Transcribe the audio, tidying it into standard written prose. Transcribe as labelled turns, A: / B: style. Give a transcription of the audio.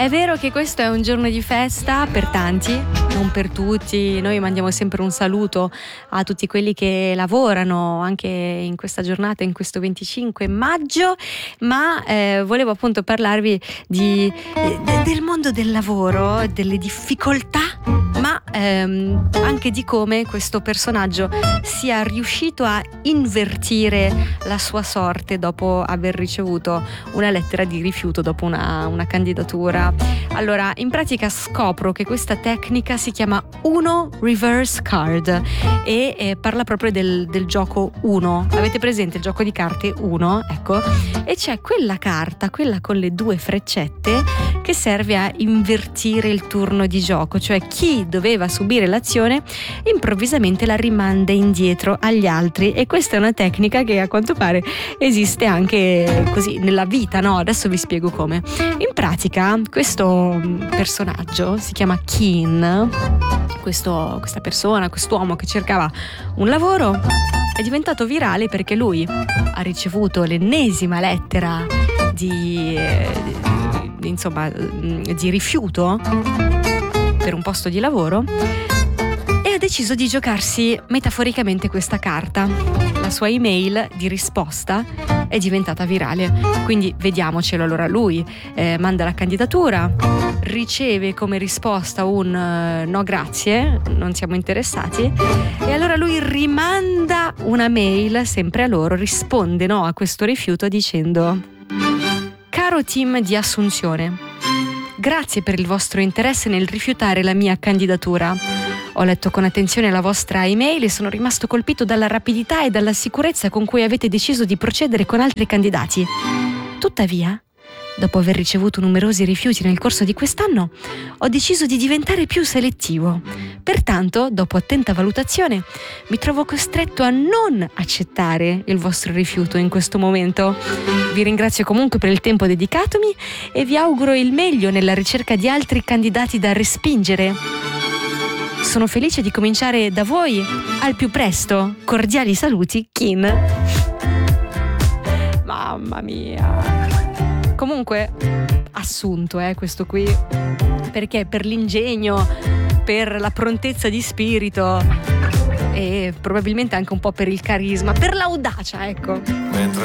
A: È vero che questo è un giorno di festa per tanti, non per tutti. Noi mandiamo sempre un saluto a tutti quelli che lavorano anche in questa giornata, in questo 25 maggio, ma volevo appunto parlarvi del mondo del lavoro, delle difficoltà, ma anche di come questo personaggio sia riuscito a invertire la sua sorte dopo aver ricevuto una lettera di rifiuto dopo una candidatura. Allora, in pratica scopro che questa tecnica si chiama Uno Reverse Card e parla proprio del gioco Uno. Avete presente il gioco di carte Uno? Ecco, e c'è quella carta, quella con le due freccette, che serve a invertire il turno di gioco, cioè chi doveva subire l'azione improvvisamente la rimanda indietro agli altri, e questa è una tecnica che a quanto pare esiste anche così nella vita, no? Adesso vi spiego come. In pratica questo personaggio si chiama Keen, questa persona, quest'uomo che cercava un lavoro, è diventato virale perché lui ha ricevuto l'ennesima lettera di rifiuto per un posto di lavoro e ha deciso di giocarsi metaforicamente questa carta. La sua email di risposta è diventata virale, quindi vediamocelo. Allora lui manda la candidatura, riceve come risposta un no grazie, non siamo interessati, e allora lui rimanda una mail sempre a loro, risponde no a questo rifiuto dicendo: caro team di assunzione, grazie per il vostro interesse nel rifiutare la mia candidatura. Ho letto con attenzione la vostra email e sono rimasto colpito dalla rapidità e dalla sicurezza con cui avete deciso di procedere con altri candidati. Tuttavia, dopo aver ricevuto numerosi rifiuti nel corso di quest'anno, ho deciso di diventare più selettivo. Pertanto, dopo attenta valutazione, mi trovo costretto a non accettare il vostro rifiuto in questo momento. Vi ringrazio comunque per il tempo dedicatomi e vi auguro il meglio nella ricerca di altri candidati da respingere. Sono felice di cominciare da voi al più presto. Cordiali saluti, Keen. Mamma mia. Comunque, assunto questo qui, perché per l'ingegno, per la prontezza di spirito e probabilmente anche un po' per il carisma, per l'audacia, ecco.